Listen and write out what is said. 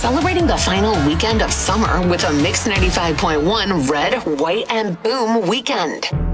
celebrating the final weekend of summer with a Mix 95.1 Red, White, and Boom weekend.